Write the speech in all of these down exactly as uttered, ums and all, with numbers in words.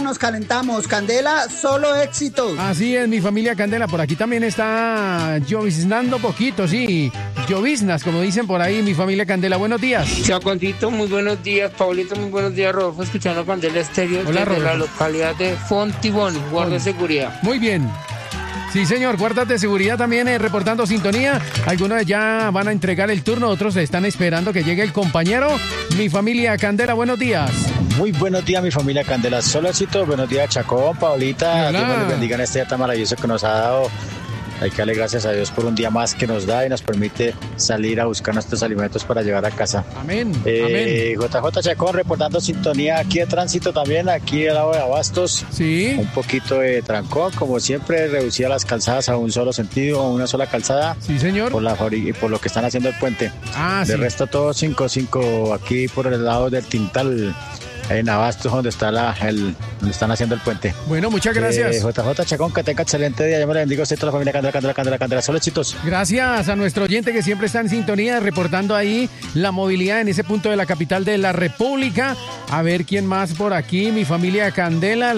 nos calentamos. Candela, solo éxitos. Así es, mi familia Candela. Por aquí también está lloviznando poquito, sí. Lloviznas, como dicen por ahí, mi familia Candela. Buenos días. Chaconcito, muy buenos días. Paulito, muy buenos días. Rodolfo, escuchando Candela Estéreo Hola, desde Rodolfo. la localidad de Fontibón, guardia de seguridad. Muy bien. Sí, señor, guardas de seguridad también eh, reportando sintonía. Algunos ya van a entregar el turno, otros están esperando que llegue el compañero. Mi familia Candela, buenos días. Muy buenos días, mi familia Candela. Solo éxito, buenos días, Chacón, Paulita. Hola. Dios nos bendiga en este día tan maravilloso que nos ha dado. Hay que darle gracias a Dios por un día más que nos da y nos permite salir a buscar nuestros alimentos para llevar a casa. Amén, Eh, amén. J J Chacón reportando sintonía aquí de tránsito también, aquí al lado de Abastos. Sí. Un poquito de trancón, como siempre, reducía las calzadas a un solo sentido, a una sola calzada. Sí, señor. Por, la, fabri- por lo que están haciendo el puente. Ah, De sí. resto todo cinco cinco aquí por el lado del Tintal, en Abastos, donde está la, el, donde están haciendo el puente. Bueno, muchas gracias. Eh, J J Chacón, que tenga excelente día. Yo me le bendigo a usted y a toda la familia Candela, Candela, Candela, Candela. Solo éxitos. Gracias a nuestro oyente que siempre está en sintonía, reportando ahí la movilidad en ese punto de la capital de la República. A ver quién más por aquí, mi familia Candela,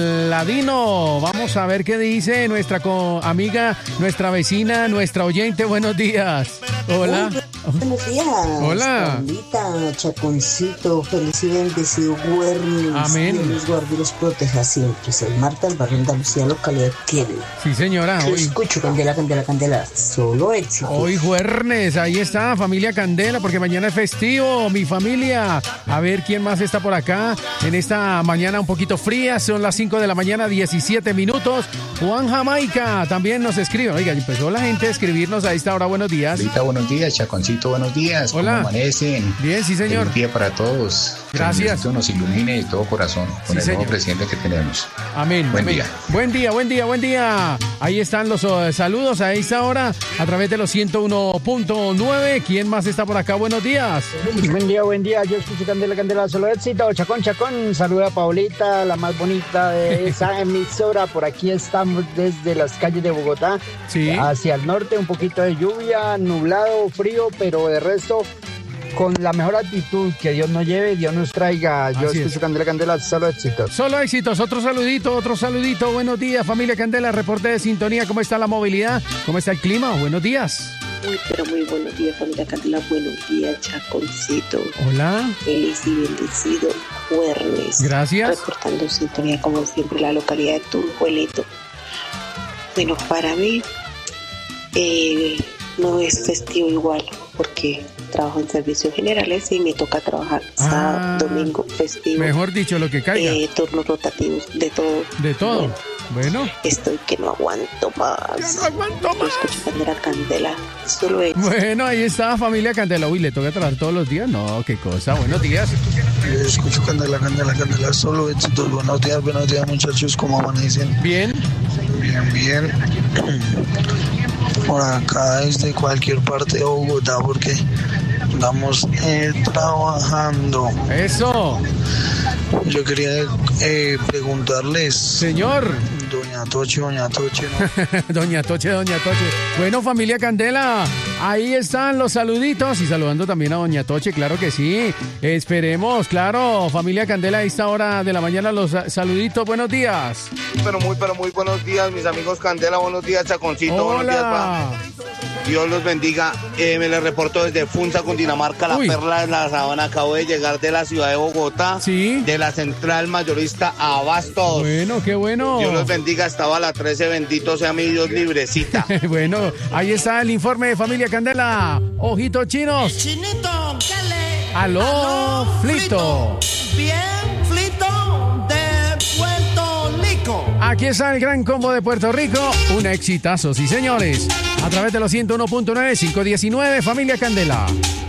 Ladino. Vamos a ver qué dice nuestra co- amiga, nuestra vecina, nuestra oyente. Buenos días. Hola. Buenos días. Hola. Paulita, Chaconcito, feliz y bendecido Guernes. Amén. Dios los guarde y los proteja siempre. Soy Marta del barrio Andalucía, localidad Kennedy. Sí, señora. Yo Hoy, escucho Candela, Candela, Candela. Solo éxito. hoy jueves, ahí está, familia Candela, porque mañana es festivo, mi familia. A ver quién más está por acá en esta mañana un poquito fría. Son las cinco de la mañana, diecisiete minutos. Juan Jamaica también nos escribe. Oiga, empezó la gente a escribirnos a esta hora. Buenos días. Ahorita buenos días, Chaconcito, buenos días. ¿Cómo Hola. amanecen? Bien, sí, señor. Feliz día para todos. Gracias. Que Diosito nos ilumine de todo corazón con Sí, el señor. nuevo presidente que tenemos. Amén. Buen amén. día. Buen día, buen día, buen día. Ahí están los eh, saludos a esta hora a través de los ciento uno punto nueve. ¿Quién más está por acá? Buenos días. Buen día, buen día. Yo escucho Candela, Candela, solo éxito. Chacón, Chacón. Saluda a Paulita, la más bonita de esa emisora. Por aquí estamos desde las calles de Bogotá. Sí. Hacia el norte, un poquito de lluvia, nublado, frío, pero de resto, con la mejor actitud. Que Dios nos lleve, Dios nos traiga. Yo Así escucho es. Candela, Candela, solo éxitos. Solo éxitos, otro saludito, otro saludito. Buenos días, familia Candela, reporte de sintonía. ¿Cómo está la movilidad? ¿Cómo está el clima? Buenos días. Muy, pero muy buenos días, familia Candela. Buenos días, Chaconcito. Hola. Feliz y bendecido jueves. Gracias. Reportando sintonía, como siempre, la localidad de Turjuelito. Bueno, para mí eh, no es festivo igual, porque trabajo en servicios generales y me toca trabajar sábado, Ah, domingo, festivo. Mejor dicho, lo que caiga. eh, turnos rotativos, de todo. De todo. Bueno, Bueno. estoy que no aguanto más. Ya no aguanto Yo escucho Candela, Candela. Solo es. Bueno, ahí está, familia Candela. Uy, ¿le toca trabajar todos los días? No, qué cosa. Buenos días. Yo escucho Candela, Candela, Candela, solo éxitos. Buenos días, buenos días, muchachos, ¿cómo amanecen? Bien. Bien, bien. Por acá desde cualquier parte de Bogotá, porque estamos eh, trabajando. Eso. Yo quería eh, preguntarles, Señor. doña Toche, doña Toche, ¿no? Doña Toche, Doña Toche. Bueno, familia Candela, ahí están los saluditos y saludando también a Doña Toche, claro que sí. Esperemos, claro, familia Candela, a esta hora de la mañana los saluditos. Buenos días. Pero muy, pero muy buenos días, mis amigos Candela. Buenos días, Chaconcito. Buenos días, Hola. pa. Dios los bendiga. Eh, me les reporto desde Funza, Cundinamarca, la Uy. perla de la sabana. Acabo de llegar de la ciudad de Bogotá, Sí. de la central mayorista Abastos. Bueno, qué bueno. Dios los bendiga. Estaba a la trece. Bendito sea mi Dios, librecita. Bueno, ahí está el informe de familia Candela. Ojitos chinos. Chinito, ¿qué le? Aló, Flito. Bien, Flito de Puerto Rico. Aquí está el gran combo de Puerto Rico. Un exitazo, sí señores. A través de los ciento uno punto nueve, quinientos diecinueve, familia Candela.